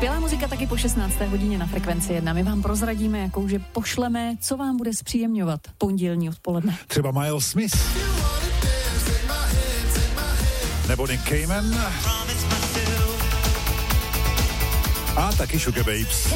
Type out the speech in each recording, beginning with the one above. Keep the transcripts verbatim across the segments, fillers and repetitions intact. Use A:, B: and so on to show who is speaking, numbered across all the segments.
A: Skvělá muzika taky po šestnácté hodině na Frekvenci jedna. My vám prozradíme, jakou že pošleme, co vám bude zpříjemňovat pondělní odpoledne.
B: Třeba Miles Smith. Nebo Nick Cayman. A taky Sugar Babes.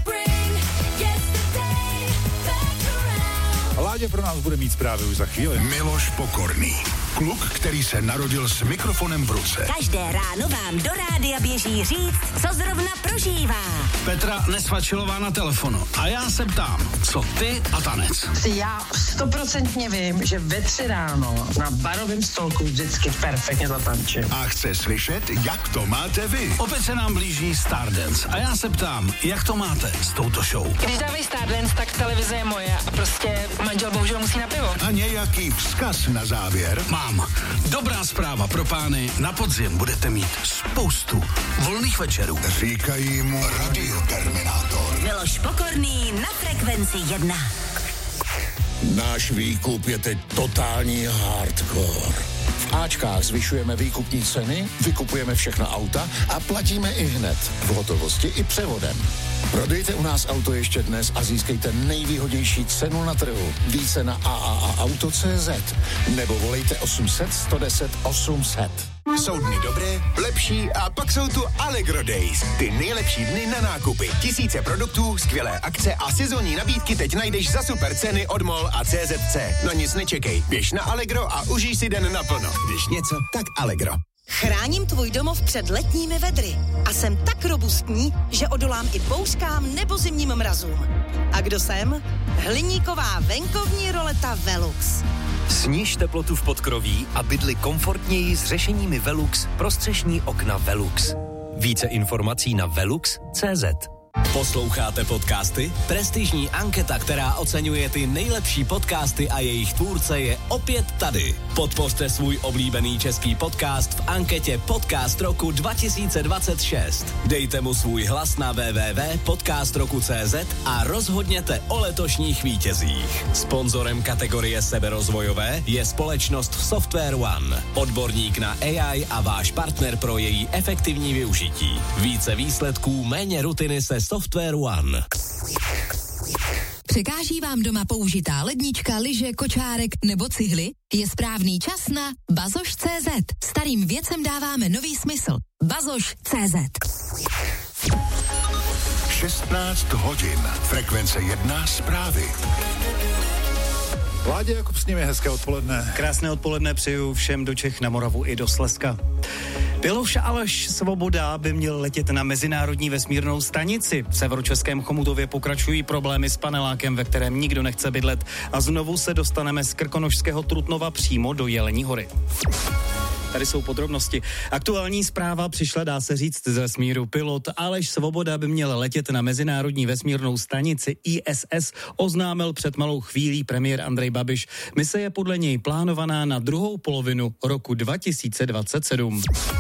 B: Láďa pro nás bude mít zprávy už za chvíli.
C: Miloš Pokorný. Kluk, který se narodil s mikrofonem v ruce.
D: Každé ráno vám do rádia běží říct, co zrovna prožívá.
E: Petra Nesvačilová na telefonu. A já se ptám, co ty a tanec?
F: Já stoprocentně vím, že ve tři ráno na barovém stolku vždycky perfektně zatančím.
C: A chce slyšet, jak to máte vy.
E: Opět se nám blíží Stardance. A já se ptám, jak to máte s touto show?
G: Když dávají Stardance, tak televize je moje a prostě manžel bohužel musí na pivo.
C: A nějaký vzkaz na závěr?
E: Mám. Dobrá zpráva pro pány. Na podzim budete mít spoustu volných večerů.
C: Říkají mu Radioterminátor.
D: Miloš Pokorný na Frekvenci jedna.
H: Náš výkup je teď totální hardcore. V Ačkách zvyšujeme výkupní ceny, vykupujeme všechna auta a platíme i hned. V hotovosti i převodem. Prodejte u nás auto ještě dnes a získejte nejvýhodnější cenu na trhu. Více na a a a auto tečka cé zet nebo volejte osm set, sto deset, osm set.
I: Jsou dny dobré, lepší a pak jsou tu Allegro Days. Ty nejlepší dny na nákupy. Tisíce produktů, skvělé akce a sezónní nabídky teď najdeš za super ceny od MOL a C Z C. Na nic nečekej, běž na Allegro a užij si den naplno. Když něco, tak Allegro.
D: Chráním tvůj domov před letními vedry a jsem tak robustní, že odolám i bouřkám nebo zimním mrazům. A kdo jsem? Hliníková venkovní roleta Velux.
J: Sníž teplotu v podkroví a bydli komfortněji s řešeními Velux pro střešní okna Velux. Více informací na velux tečka cé zet. Posloucháte podcasty? Prestižní anketa, která oceňuje ty nejlepší podcasty a jejich tvůrce, je opět tady. Podpořte svůj oblíbený český podcast v anketě Podcast roku dva tisíce dvacet šest. Dejte mu svůj hlas na w w w tečka podcast roku tečka cé zet a rozhodněte o letošních vítězích. Sponzorem kategorie seberozvojové je společnost Software One. Odborník na A I a váš partner pro její efektivní využití. Více výsledků, méně rutiny se Software One.
K: Překáží vám doma použitá lednička, lyže, kočárek nebo cihly? Je správný čas na bazoš tečka cé zet. Starým věcem dáváme nový smysl. bazoš tečka cé zet.
C: šestnáct hodin. Frekvence jedna zprávy.
B: Láďa Jakub s nimi, hezké odpoledne.
L: Krásné odpoledne přeju všem do Čech, na Moravu i do Slezska. Piloš Aleš Svoboda by měl letět na mezinárodní vesmírnou stanici. V severočeském Chomutově pokračují problémy s panelákem, ve kterém nikdo nechce bydlet, a znovu se dostaneme z krkonošského Trutnova přímo do Jelení hory. Tady jsou podrobnosti. Aktuální zpráva přišla, dá se říct, z vesmíru. Pilot Aleš Svoboda by měl letět na mezinárodní vesmírnou stanici I S S, oznámil před malou chvílí premiér Andrej Babiš. Mise je podle něj plánovaná na druhou polovinu roku dva tisíce dvacet sedm.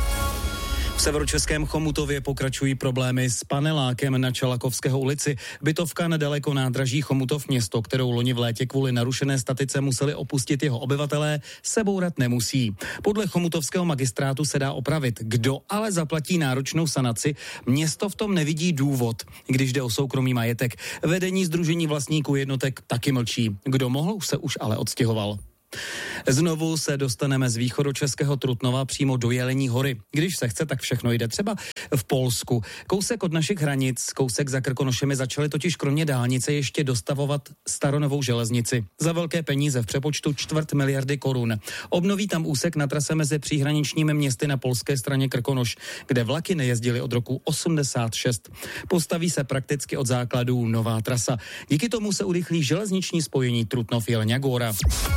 L: V severočeském Chomutově pokračují problémy s panelákem na Čelakovského ulici. Bytovka nedaleko nádraží Chomutov město, kterou loni v létě kvůli narušené statice museli opustit jeho obyvatelé, se bourat nemusí. Podle chomutovského magistrátu se dá opravit. Kdo ale zaplatí náročnou sanaci? Město v tom nevidí důvod, když jde o soukromý majetek. Vedení sdružení vlastníků jednotek taky mlčí. Kdo mohl, se už ale odstěhoval. Znovu se dostaneme z východočeského Trutnova přímo do Jelení hory. Když se chce, tak všechno jde. Třeba v Polsku. Kousek od našich hranic, kousek za Krkonošemi, začali totiž kromě dálnice ještě dostavovat staronovou železnici. Za velké peníze, v přepočtu čtvrt miliardy korun. Obnoví tam úsek na trase mezi příhraničními městy na polské straně Krkonoš, kde vlaky nejezdily od roku osmdesát šest. Postaví se prakticky od základů nová trasa. Díky tomu se urychlí železniční spojení Trutnov-Jelňa Góra.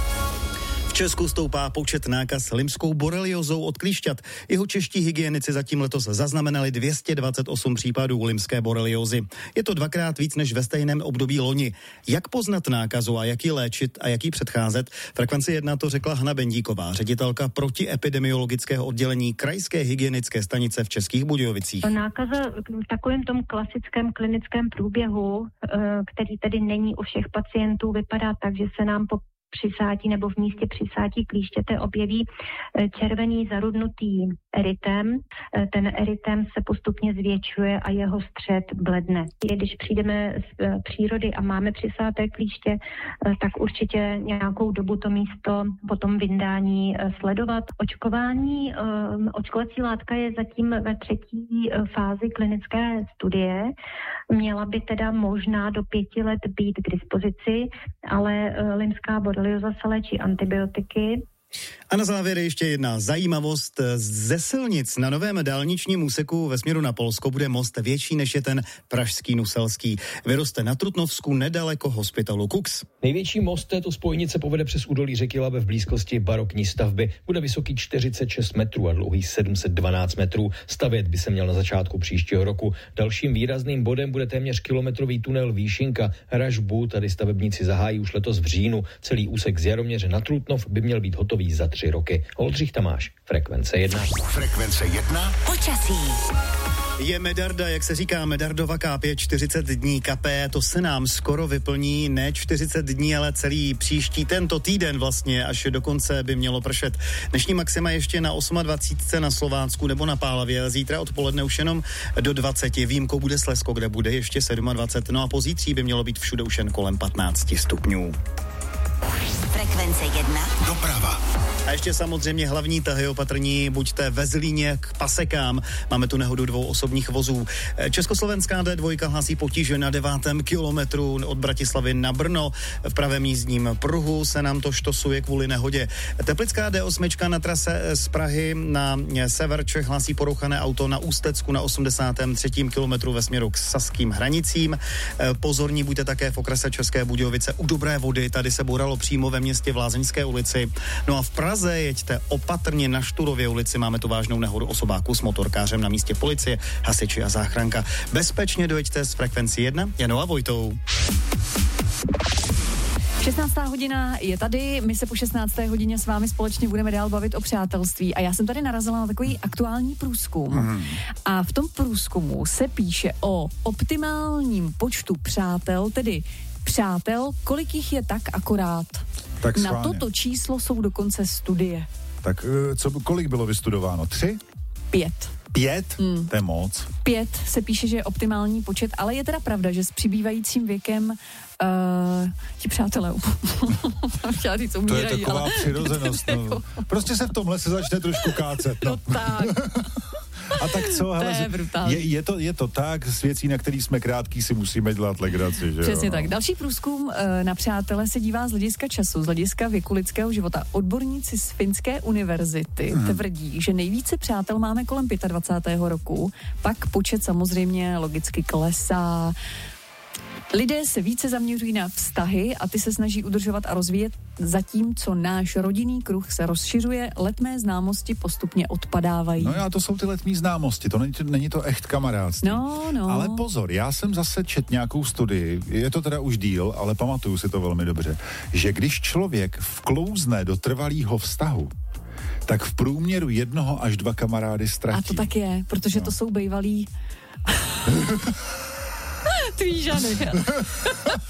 L: V Česku stoupá počet nákaz limskou boreliózou od klíšťat. Jeho čeští hygienici zatím letos zaznamenali dvě stě dvacet osm případů limské boreliózy. Je to dvakrát víc než ve stejném období loni. Jak poznat nákazu a jak ji léčit a jak ji předcházet? Frekvenci jedna to řekla Hana Bendíková, ředitelka protiepidemiologického oddělení Krajské hygienické stanice v Českých Budějovicích.
M: Nákaza v takovém tom klasickém klinickém průběhu, který tedy není u všech pacientů, vypadá tak, že se nám po přisátí nebo v místě přisátí klíštěte objeví červený zarudnutý eritem. Ten eritem se postupně zvětšuje a jeho střed bledne. Když přijdeme z přírody a máme přisáté klíště, tak určitě nějakou dobu to místo po tom vyndání sledovat. Očkování, očkovací látka je zatím ve třetí fázi klinické studie. Měla by teda možná do pěti let být k dispozici, ale limská borelioza se léčí antibiotiky.
L: A na závěr ještě jedna zajímavost. Ze silnic na novém dálničním úseku ve směru na Polsko bude most větší, než je ten pražský Nuselský. Vyroste na Trutnovsku nedaleko hospitalu Kux.
N: Největší most této spojnice povede přes údolí řeky Labe v blízkosti barokní stavby. Bude vysoký čtyřicet šest metrů a dlouhý sedm set dvanáct metrů. Stavět by se měl na začátku příštího roku. Dalším výrazným bodem bude téměř kilometrový tunel Výšinka. Ražbu tady stavebníci zahájí už letos v říjnu. Celý úsek z Jaroměře na Trutnov by měl být hotový za tři roky. Oldřich Tamáš, Frekvence jedna.
C: Frekvence jedna.
K: Počasí.
L: Je medarda, jak se říká, medardova kápě čtyřicet dní kapé, to se nám skoro vyplní, ne čtyřicet dní, ale celý příští tento týden vlastně, až do konce by mělo pršet. Dnešní maxima ještě na dvacet osm na Slovánsku nebo na Pálavě, zítra odpoledne už jenom do dvacet, výjimkou bude Slezsko, kde bude ještě dvacet sedm, no a pozítří by mělo být všude už jen kolem patnáct stupňů.
K: Frekvence jedna.
C: Doprava.
L: A ještě samozřejmě hlavní tahy opatrní, buďte ve Zlíně k pasekám. Máme tu nehodu dvou osobních vozů. Československá dé dva hlásí potíže na devátém kilometru od Bratislavy na Brno. V pravém jízdním pruhu se nám to štosuje kvůli nehodě. Teplická dé osm na trase z Prahy na sever Čech hlásí porouchané auto na Ústecku na osmdesátém třetím kilometru ve směru k saským hranicím. Pozorní buďte také v okrese České Budějovice u Dobré Vody. Tady se bouralo přímo ve městě v Lázeňské ulici. No a v Praze jeďte opatrně na Šturově ulici. Máme tu vážnou nehodu osobáku s motorkářem, na místě policie, hasiči a záchranka. Bezpečně dojeďte z Frekvenci jedna Janou a Vojtou.
A: šestnáctá hodina je tady, my se po šestnácté hodině s vámi společně budeme dál bavit o přátelství a já jsem tady narazila na takový aktuální průzkum. Mm. A v tom průzkumu se píše o optimálním počtu přátel, tedy přátel, kolik jich je tak akorát.
B: Tak
A: na toto číslo jsou dokonce studie.
B: Tak co, kolik bylo vystudováno? Tři?
A: Pět.
B: Pět? Hmm. To je moc.
A: Pět se píše, že je optimální počet, ale je teda pravda, že s přibývajícím věkem uh, ti přátelé chtěla říct, umírají.
B: To je taková
A: ale...
B: přirozenost. No. Prostě se v tom lese začne trošku kácet. No,
A: no tak.
B: A tak co, hele,
A: je,
B: je, je, to, je to tak, s věcí, na který jsme krátký, si musíme dělat legraci, že
A: Přesně
B: jo?
A: tak. Další průzkum e, na přátele se dívá z hlediska času, z hlediska věku lidského života. Odborníci z Finské univerzity hmm. tvrdí, že nejvíce přátel máme kolem dvacátého pátého roku, pak počet samozřejmě logicky klesá. Lidé se více zaměřují na vztahy a ty se snaží udržovat a rozvíjet, zatímco náš rodinný kruh se rozšiřuje, letmé známosti postupně odpadávají.
B: No já, to jsou ty letmí známosti, to není, není to echt kamarádství.
A: No, no.
B: Ale pozor, já jsem zase čet nějakou studii, je to teda už díl, ale pamatuju si to velmi dobře, že když člověk vklouzne do trvalého vztahu, tak v průměru jednoho až dva kamarády ztratí.
A: A to tak je, protože no. to jsou bejvalí... Tvížany.